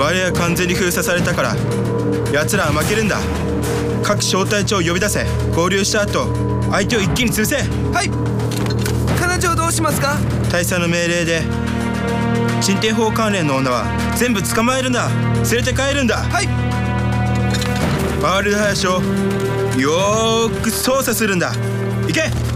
周りは完全に封鎖されたから奴らは負けるんだ。各小隊長を呼び出せ。合流した後相手を一気に潰せ。 はい。彼女をどうしますか？ 大佐の命令で鎮定法関連の女は全部捕まえるんだ。連れて帰るんだ。 はい。 ワールド林をよーく捜査するんだ。行け。